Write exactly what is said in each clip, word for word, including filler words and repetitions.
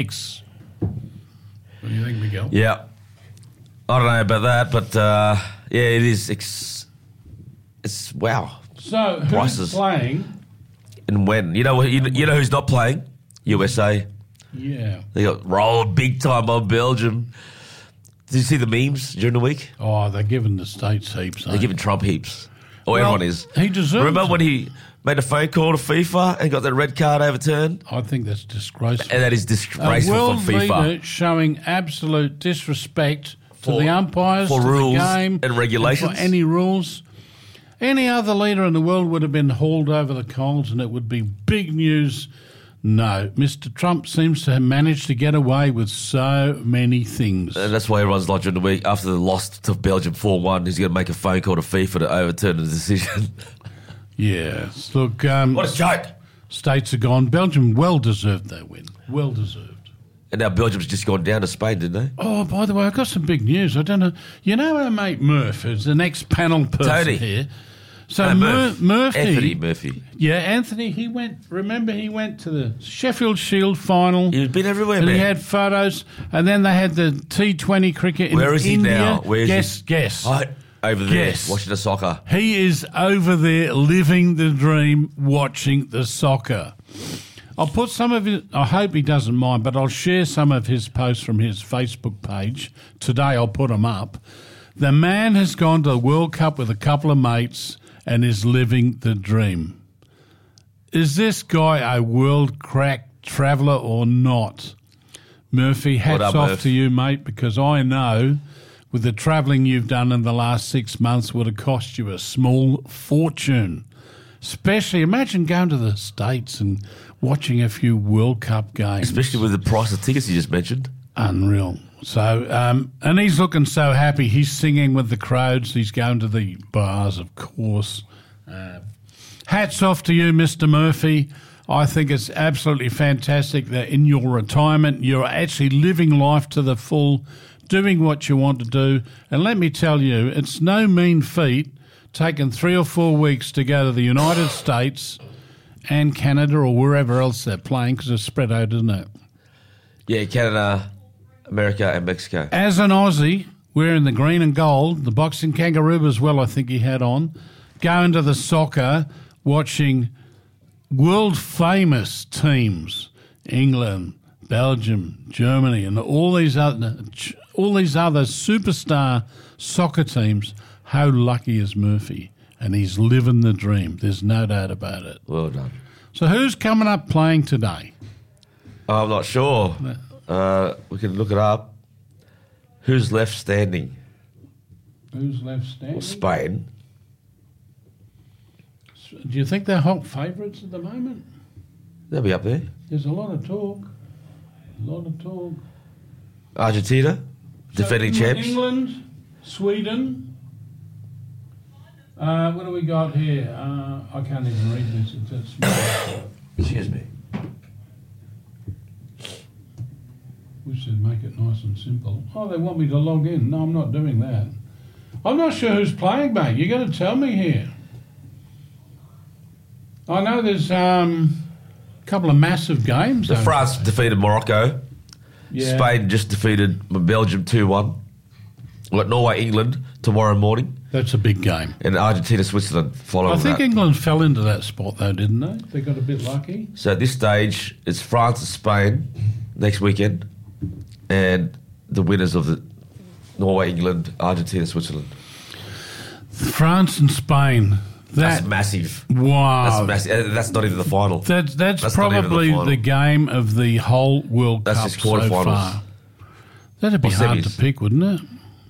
Six. What do you think, Miguel? Yeah. I don't know about that, but uh, yeah, it is. Ex- it's wow. So who's Prices. playing? And when? You know, you, you know who's not playing? U S A. Yeah. They got rolled big time on Belgium. Did you see the memes during the week? Oh, they're giving the States heaps. They're eh? giving Trump heaps. Or Well, everyone is. he deserves Remember it. when he made a phone call to FIFA and got that red card overturned? I think that's disgraceful. And that is A disgraceful world from FIFA. leader showing absolute disrespect to For- the umpires, for to rules the game, and regulations. for any rules. Any other leader in the world would have been hauled over the coals and it would be big news. No, Mister Trump seems to have managed to get away with so many things. And that's why everyone's like during the week, after the loss to Belgium four one, he's going to make a phone call to FIFA to overturn the decision. Yes. Look, um, What a joke. States are gone. Belgium well deserved their win. Well deserved. And now Belgium's just gone down to Spain, didn't they? Oh, by the way, I've got some big news. I don't know. You know our mate Murph, who's the next panel person Tony. here. So No, Mur- Murph. Murphy, Anthony Murphy. yeah, Anthony. He went. Remember, he went to the Sheffield Shield final. He's been everywhere, and man. he had photos, and then they had the T twenty cricket in Where is he India. now? Where is guess, he? guess. Oh, over there, Yes. watching the soccer. He is over there living the dream, watching the soccer. I'll put some of it, I hope he doesn't mind, but I'll share some of his posts from his Facebook page. Today I'll put them up. The man has gone to the World Cup with a couple of mates and is living the dream. Is this guy a world crack traveller or not? Murphy, hats up, off Murph? to you, mate, because I know with the travelling you've done in the last six months would have cost you a small fortune. Especially, imagine going to the States and watching a few World Cup games. Especially with the price of tickets you just mentioned. Unreal. So, um, and he's looking so happy. He's singing with the crowds. He's going to the bars, of course. Uh, hats off to you, Mister Murphy. I think it's absolutely fantastic that in your retirement you're actually living life to the full, doing what you want to do. And let me tell you, it's no mean feat taking three or four weeks to go to the United States and Canada or wherever else they're playing because it's spread out, isn't it? Yeah, Canada, America and Mexico. As an Aussie, wearing the green and gold, the boxing kangaroo as well, I think he had on, going to the soccer, watching world-famous teams, England, Belgium, Germany, and all these other, all these other superstar soccer teams. How lucky is Murphy? And he's living the dream. There's no doubt about it. Well done. So who's coming up playing today? I'm not sure. Uh, we can look it up. Who's left standing? Who's left standing? Well, Spain. Do you think they're hot favourites at the moment? They'll be up there. There's a lot of talk. A lot of talk. Argentina, defending So, champs. England, Sweden. Uh, what do we got here? Uh, I can't even read this. It's that small. Excuse me. We should make it nice and simple. Oh, they want me to log in. No, I'm not doing that. I'm not sure who's playing, mate. You're going to tell me here. I know there's um, a couple of massive games. So over France there. defeated Morocco. Yeah. Spain just defeated Belgium two one. We've got Norway, England tomorrow morning. That's a big game. And Argentina, Switzerland following I think that. England fell into that spot, though, didn't they? They got a bit lucky. So at this stage, it's France and Spain next weekend. And the winners of the Norway, England, Argentina, Switzerland. France and Spain. That's That, massive. wow. That's massive. Uh, That's not even the final. That's, that's, That's not even the probably final. the game of the whole World That's Cup just so quarterfinals. far. That'd be Or hard to semis. pick, wouldn't it?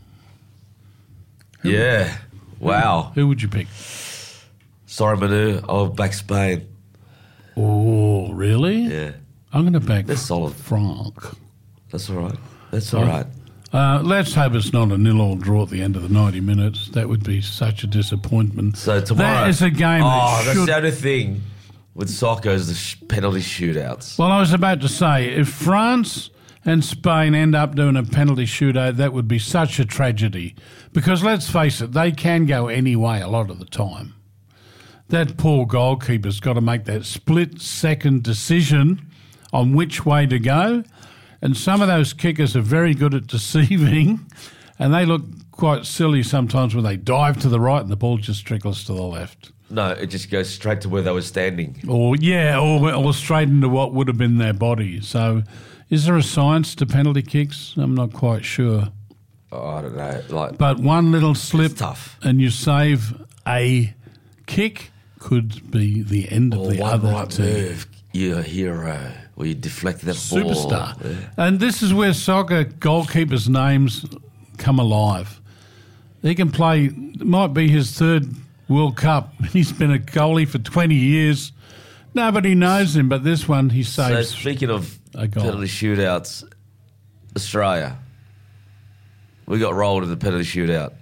Yeah. Wow. Who would you pick? Sorry, Manu. I'll back Spain. Oh, really? Yeah. I'm going to back They're solid. Frank. That's all right. That's all right. Uh, let's hope it's not a nil-all draw at the end of the ninety minutes. That would be such a disappointment. So tomorrow. That is a game Oh, that that's should... the other thing with soccer is the sh- penalty shootouts. Well, I was about to say, if France and Spain end up doing a penalty shootout, that would be such a tragedy. Because let's face it, they can go any way a lot of the time. That poor goalkeeper's got to make that split-second decision on which way to go. And some of those kickers are very good at deceiving, and they look quite silly sometimes when they dive to the right and the ball just trickles to the left. No, it just goes straight to where they were standing. Or, yeah, or, or straight into what would have been their body. So is there a science to penalty kicks? I'm not quite sure. Oh, I don't know. Like, But one little slip it's tough. and you save a kick could be the end of Or the one other right team. move, you're a hero. Where you deflect that ball. Superstar. Yeah. And this is where soccer goalkeepers' names come alive. He can play, it might be his third World Cup. He's been a goalie for twenty years. Nobody knows him, but this one he So saves. speaking of a goal. penalty shootouts, Australia, we got rolled in the penalty shootout.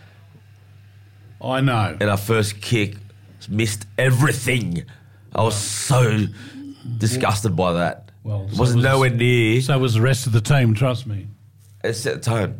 I know. And our first kick missed everything. I was so disgusted by that. Well, it so wasn't was- nowhere near. So was the rest of the team, trust me. It set the tone.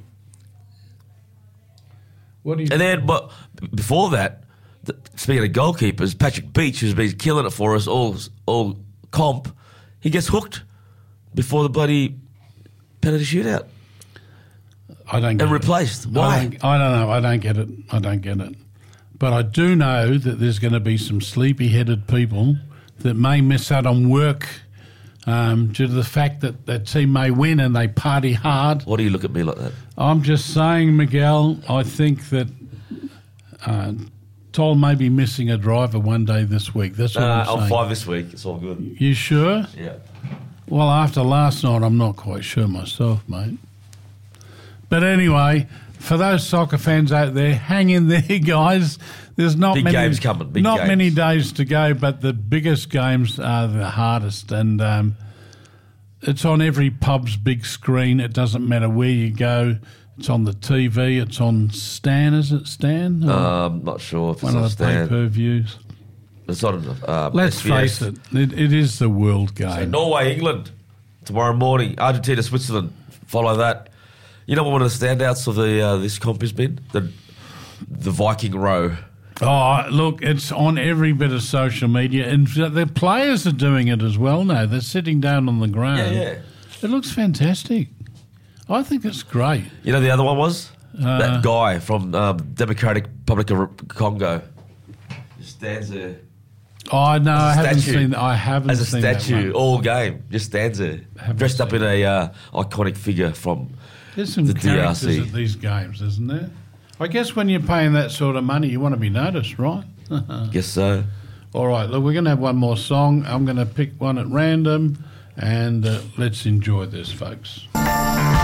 What do you And then, but before that, the, speaking of goalkeepers, Patrick Beach, who's been killing it for us all, all comp, he gets hooked before the bloody penalty shootout I don't get and it. replaced. I Why? don't, I don't know. I don't get it. I don't get it. But I do know that there's going to be some sleepy-headed people that may miss out on work um, due to the fact that that team may win and they party hard. Why do you look at me like that? I'm just saying, Miguel, I think that uh, Toll may be missing a driver one day this week. That's what Uh, I'm I'm saying. five this week. It's all good. You sure? Yeah. Well, after last night, I'm not quite sure myself, mate. But anyway, for those soccer fans out there, hang in there, guys. There's not Big many games coming, big not games. many days to go, but the biggest games are the hardest, and um, it's on every pub's big screen. It doesn't matter where you go. It's on the T V. It's on Stan. Is it Stan? Or Um, not sure if it's one on of the stand. pay-per-views. It's on. Uh, Let's S B S. face it, it, it is the world So game. Norway, England, tomorrow morning. Argentina, Switzerland. Follow that. You know what one of the standouts of the uh, this comp has been? The the Viking row. Oh, look, it's on every bit of social media, and the players are doing it as well now. They're sitting down on the ground. Yeah, yeah. It looks fantastic. I think it's great. You know the other one was Uh, that guy from um, Democratic Republic of Congo. Just stands there Oh, no, I As a haven't statue. seen I haven't as a seen that statue one. all game. Just stands there, Haven't dressed up seen in a uh, iconic figure from. There's some the D R characters C. at these games, isn't there? I guess when you're paying that sort of money, you want to be noticed, right? Guess so. All right, look, we're going to have one more song. I'm going to pick one at random, and uh, let's enjoy this, folks.